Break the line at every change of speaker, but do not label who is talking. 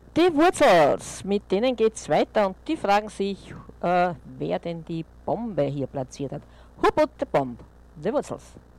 Die Wurzels, mit denen geht's weiter und die fragen sich, wer denn die Bombe hier platziert hat. Who put the bomb? The Wurzels.